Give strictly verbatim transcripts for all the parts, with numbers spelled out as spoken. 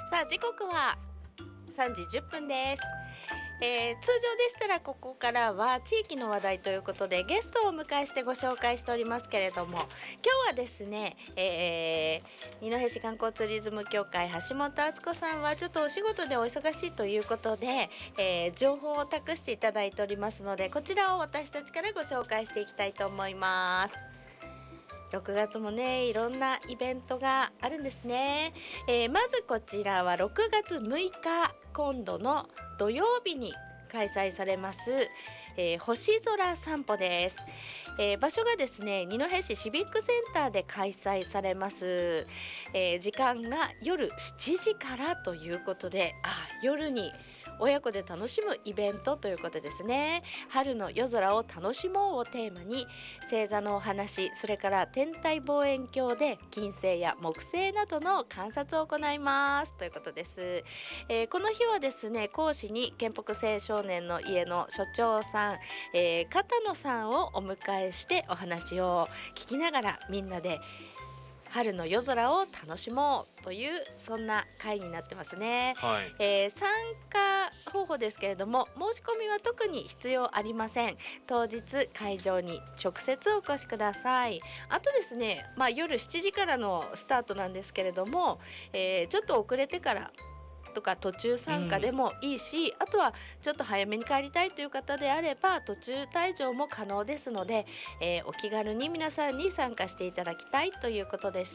さあ時刻はさんじじゅっぷんです。えー、通常でしたらここからは地域の話題ということでゲストをお迎えしてご紹介しておりますけれども、今日はですね、えー、二戸市観光ツーリズム協会橋本敦子さんはちょっとお仕事でお忙しいということで、えー、情報を託していただいておりますので、こちらを私たちからご紹介していきたいと思います。ろくがつもね、いろんなイベントがあるんですね。えー、まずこちらはろくがつむいか、今度の土曜日に開催されます、えー、星空散歩です。えー、場所がですね、二戸市シビックセンターで開催されます。えー、時間が夜しちじからということで、あ、夜に親子で楽しむイベントということですね。春の夜空を楽しもうをテーマに星座のお話、それから天体望遠鏡で金星や木星などの観察を行いますということです。えー、この日はですね、講師に健北青少年の家の所長さん、えー、片野さんをお迎えしてお話を聞きながらみんなで春の夜空を楽しもうというそんな会になってますね。 はい。 えー、参加方法ですけれども、申し込みは特に必要ありません。当日会場に直接お越しください。あとですね、まあ、夜しちじからのスタートなんですけれども、えー、ちょっと遅れてからとか途中参加でもいいし、うん、あとはちょっと早めに帰りたいという方であれば途中退場も可能ですので、えー、お気軽に皆さんに参加していただきたいということでした。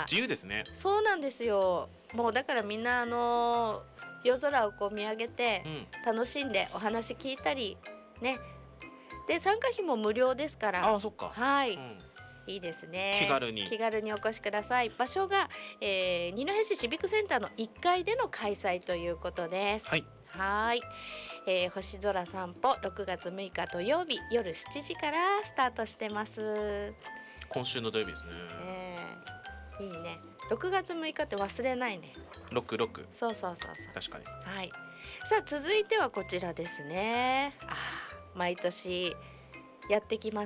自由ですね。 そうなんですよ。もうだからみんなあのー、夜空をこう見上げて楽しんでお話聞いたりね、で参加費も無料ですから。 ああ、そっか。 はい、うん、いいですね。 気軽に気軽にお越しください。場所が、えー、二戸市シビックセンターのいっかいでの開催ということです。 はい。 はい、えー、星空散歩ろくがつむいか土曜日夜しちじからスタートしてます。 今週の土曜日ですね。 えー、いいね。ろくがつむいかって忘れないね。 ろくろく。 そうそうそうそう。 確かに。 はい。さあ続いてはこちらですね。あ、毎年やってきます。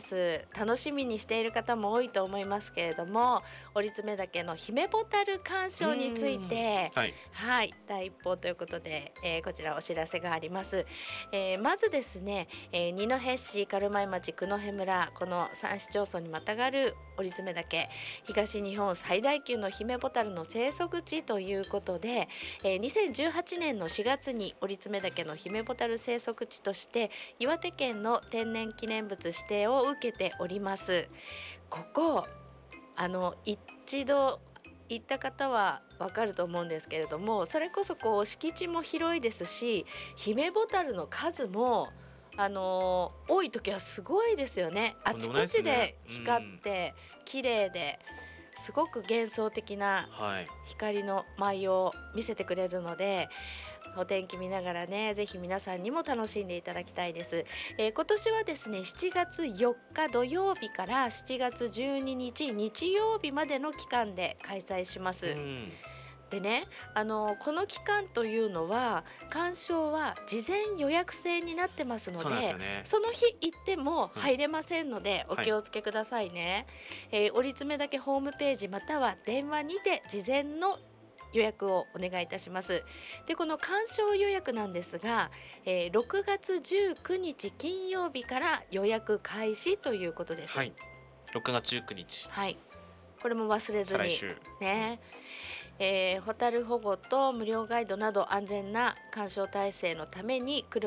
楽しみにしている方も多いと思いますけれども、折爪岳の姫ボタル鑑賞について、はい、はい、第一報ということで、えー、こちらお知らせがあります。えー、まずですね、えー、二戸市軽米町九戸村、このさん市町村にまたがる折爪岳、東日本最大級の姫ボタルの生息地ということで、えー、にせんじゅうはちねんのしがつに折爪岳の姫ボタル生息地として岩手県の天然記念物指定を受けております。ここあの一度行った方はわかると思うんですけれども、それこそこう敷地も広いですし、姫ボタルの数もあのー、多い時はすごいですよね。あちこちで光って綺麗で、すごく幻想的な光の舞を見せてくれるので、お天気見ながらね、ぜひ皆さんにも楽しんでいただきたいです。えー、今年はですね、しちがつよっか土曜日からしちがつじゅうににち日曜日までの期間で開催します。うん、でね、あのこの期間というのは鑑賞は事前予約制になってますの で, そうなんですよね。 その日行っても入れませんので、うん、お気をつけくださいね。はい、えー、折爪岳ホームページまたは電話にて事前の予約をお願いいたします。でこの鑑賞予約なんですが、えー、ろくがつじゅうくにち金曜日から予約開始ということです。 はい、ろくがつじゅうくにち、 はい、これも忘れずに来週ね、えー、ホタル保護と無料ガイドなど安全な鑑賞体制のために車